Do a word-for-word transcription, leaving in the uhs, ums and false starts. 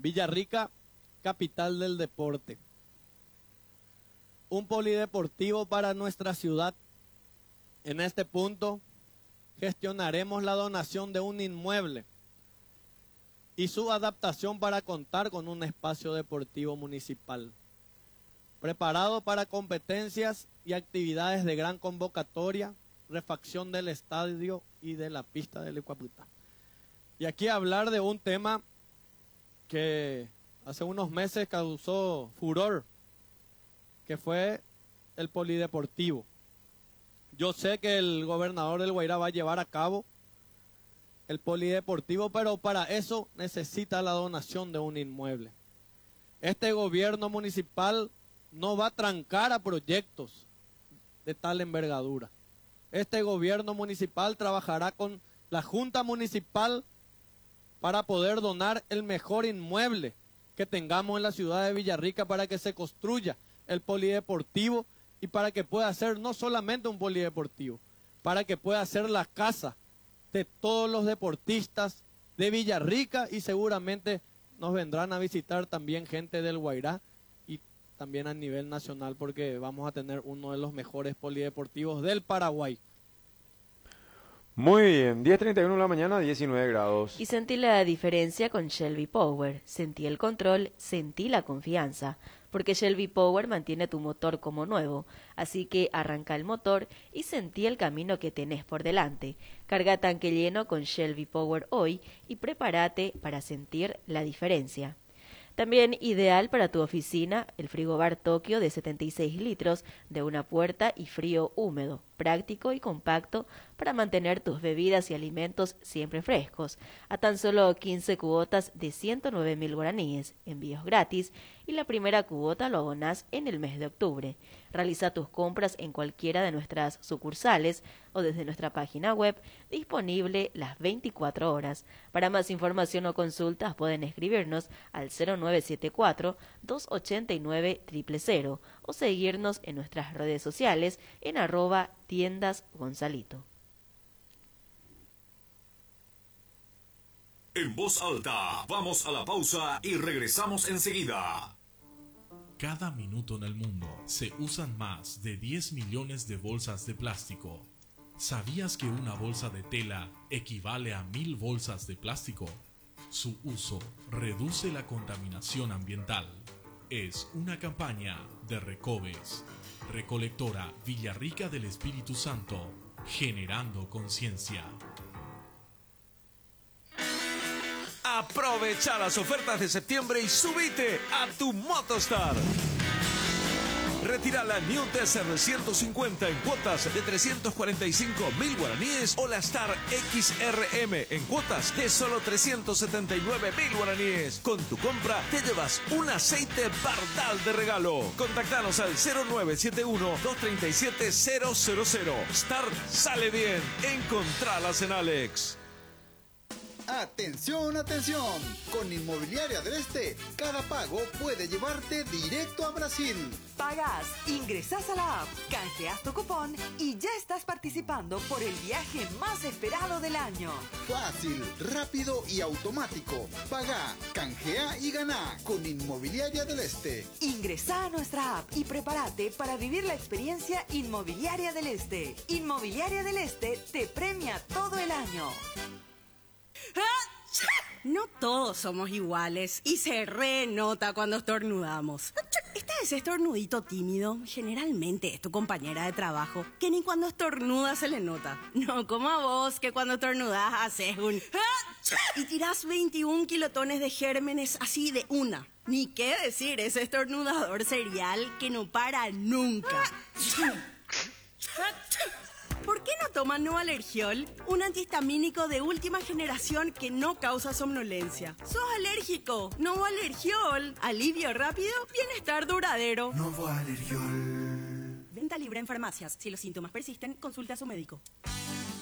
Villarrica, capital del deporte. Un polideportivo para nuestra ciudad. En este punto gestionaremos la donación de un inmueble y su adaptación para contar con un espacio deportivo municipal, preparado para competencias y actividades de gran convocatoria, refacción del estadio y de la pista del Ecuaputá. Y aquí hablar de un tema que hace unos meses causó furor, que fue el polideportivo. Yo sé que el gobernador del Guairá va a llevar a cabo el polideportivo, pero para eso necesita la donación de un inmueble. Este gobierno municipal no va a trancar a proyectos de tal envergadura. Este gobierno municipal trabajará con la Junta Municipal para poder donar el mejor inmueble que tengamos en la ciudad de Villarrica para que se construya el polideportivo y para que pueda ser no solamente un polideportivo, para que pueda ser la casa de todos los deportistas de Villarrica, y seguramente nos vendrán a visitar también gente del Guairá y también a nivel nacional, porque vamos a tener uno de los mejores polideportivos del Paraguay. Muy bien, diez treinta y uno de la mañana, diecinueve grados. Y sentí la diferencia con Shelby Power. Sentí el control, sentí la confianza. Porque Shelby Power mantiene tu motor como nuevo. Así que arranca el motor y sentí el camino que tenés por delante. Carga tanque lleno con Shelby Power hoy y prepárate para sentir la diferencia. También ideal para tu oficina, el frigobar Tokio de setenta y seis litros, de una puerta y frío húmedo, práctico y compacto para mantener tus bebidas y alimentos siempre frescos, a tan solo quince cuotas de ciento nueve mil guaraníes, envíos gratis, y la primera cuota lo abonás en el mes de octubre. Realiza tus compras en cualquiera de nuestras sucursales o desde nuestra página web, disponible las veinticuatro horas. Para más información o consultas pueden escribirnos al cero nueve siete cuatro, dos ocho nueve, cero cero cero o seguirnos en nuestras redes sociales en arroba tiendas Gonzalito. En voz alta, vamos a la pausa y regresamos enseguida. Cada minuto en el mundo se usan más de diez millones de bolsas de plástico. ¿Sabías que una bolsa de tela equivale a mil bolsas de plástico? Su uso reduce la contaminación ambiental. Es una campaña de Recoves, Recolectora Villarrica del Espíritu Santo, generando conciencia. Aprovecha las ofertas de septiembre y subite a tu Motostar. Retira la New Desert ciento cincuenta en cuotas de trescientos cuarenta y cinco mil guaraníes o la Star X R M en cuotas de solo trescientos setenta y nueve mil guaraníes. Con tu compra te llevas un aceite Bardal de regalo. Contactanos al cero nueve siete uno, dos tres siete, cero cero cero. Star sale bien. Encontralas en Alex. Atención, atención, con Inmobiliaria del Este, cada pago puede llevarte directo a Brasil. Pagás, ingresás a la app, canjeas tu cupón y ya estás participando por el viaje más esperado del año. Fácil, rápido y automático. Pagá, canjea y ganá con Inmobiliaria del Este. Ingresá a nuestra app y prepárate para vivir la experiencia Inmobiliaria del Este. Inmobiliaria del Este te premia todo el año. No todos somos iguales y se renota cuando estornudamos. Este es estornudito tímido, generalmente es tu compañera de trabajo, que ni cuando estornuda se le nota. No como a vos, que cuando estornudás haces un... y tirás veintiún kilotones de gérmenes así de una. Ni qué decir, ese estornudador serial que no para nunca. ¿Por qué no toman Novalergiol? Un antihistamínico de última generación que no causa somnolencia. ¿Sos alérgico? Novalergiol. Alivio rápido, bienestar duradero. Novalergiol. Venta libre en farmacias. Si los síntomas persisten, consulte a su médico.